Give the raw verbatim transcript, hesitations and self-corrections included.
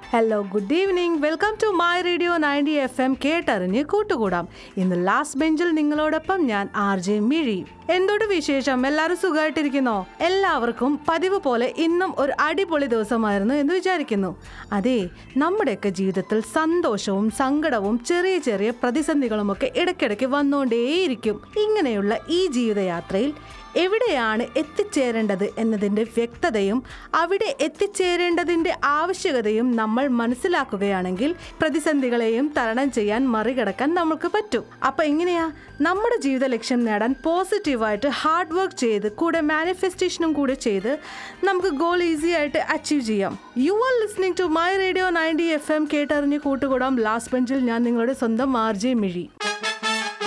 Hello good evening, welcome to my radio ninety F M. കേട്ടറിഞ്ഞ് കൂട്ടുകൂടാം. ഇന്ന് last ബെഞ്ചിൽ നിങ്ങളോടൊപ്പം ഞാൻ ആർ ജെ മിഴി. എന്തൊരു വിശേഷം, എല്ലാവരും സുഖമായിട്ടിരിക്കുന്നോ? എല്ലാവർക്കും പതിവ് പോലെ ഇന്നും ഒരു അടിപൊളി ദിവസമായിരുന്നു എന്ന് വിചാരിക്കുന്നു. അതെ, നമ്മുടെയൊക്കെ ജീവിതത്തിൽ സന്തോഷവും സങ്കടവും ചെറിയ ചെറിയ പ്രതിസന്ധികളുമൊക്കെ ഇടയ്ക്കിടയ്ക്ക് വന്നുകൊണ്ടേയിരിക്കും. ഇങ്ങനെയുള്ള ഈ ജീവിതയാത്രയിൽ എവിടെയാണ് എത്തിച്ചേരേണ്ടത് എന്നതിൻ്റെ വ്യക്തതയും അവിടെ എത്തിച്ചേരേണ്ടതിൻ്റെ ആവശ്യകതയും നമ്മൾ മനസ്സിലാക്കുകയാണെങ്കിൽ പ്രതിസന്ധികളെയും തരണം ചെയ്യാൻ മറികടക്കാൻ നമുക്ക് പറ്റും. അപ്പം എങ്ങനെയാ നമ്മുടെ ജീവിത ലക്ഷ്യം നേടാൻ പോസിറ്റീവായിട്ട് ഹാർഡ് വർക്ക് ചെയ്ത് കൂടെ മാനിഫെസ്റ്റേഷനും കൂടെ ചെയ്ത് നമുക്ക് ഗോൾ ഈസി ആയിട്ട് അച്ചീവ് ചെയ്യാം. You are listening to my radio ninety F M. കേട്ടറിഞ്ഞ് കൂട്ടുകൂടാം. ലാസ്റ്റ് ബെഞ്ചിൽ ഞാൻ നിങ്ങളുടെ സ്വന്തം ആർ ജെ മിഴി.